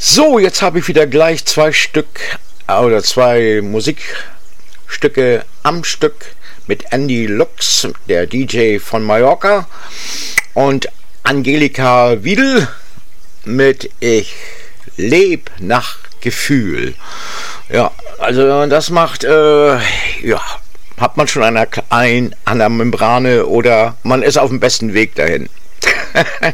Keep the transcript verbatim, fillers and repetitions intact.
So, jetzt habe ich wieder gleich zwei Stück oder zwei Musikstücke am Stück mit Andy Lux, der D J von Mallorca, und Angelika Wiedel mit Ich leb nach Gefühl. Ja, also das macht, äh, ja, hat man schon eine, ein an der Membrane oder man ist auf dem besten Weg dahin.